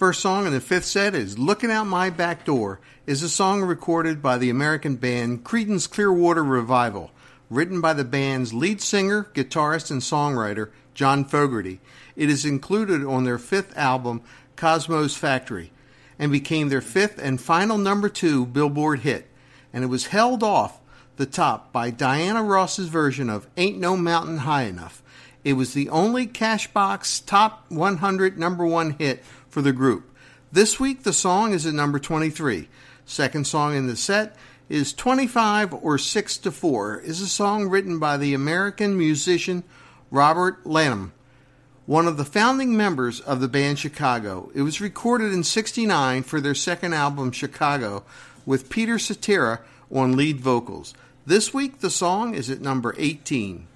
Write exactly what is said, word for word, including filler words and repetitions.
First song in the fifth set is Looking Out My Back Door, is a song recorded by the American band Creedence Clearwater Revival, written by the band's lead singer, guitarist, and songwriter, John Fogerty. It is included on their fifth album, Cosmo's Factory, and became their fifth and final number two Billboard hit, and it was held off the top by Diana Ross's version of Ain't No Mountain High Enough. It was the only Cashbox Top one hundred number one hit for the group. This week, the song is at number twenty-three. Second song in the set is twenty-five or six to four, is a song written by the American musician Robert Lanham, one of the founding members of the band Chicago. It was recorded in sixty-nine for their second album, Chicago, with Peter Cetera on lead vocals. This week, the song is at number eighteen.